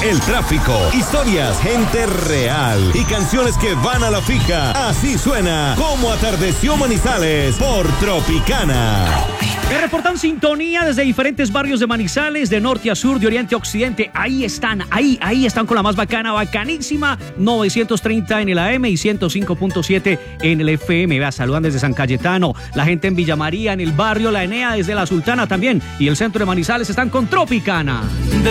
el tráfico, historias, gente real y canciones que van a la fija. Así suena Cómo atardeció Manizales por Tropicana. Me reportan sintonía desde diferentes barrios de Manizales, de norte a sur, de oriente a occidente. Ahí están con la más bacana, bacanísima. 930 en el AM y 105.7 en el FM. Vea, saludan desde San Cayetano. La gente en Villa María, en el barrio La Enea, desde La Sultana también. Y el centro de Manizales están con Tropicana.